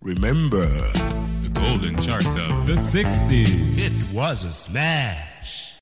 Remember, the golden charts of the 60s. It was a smash.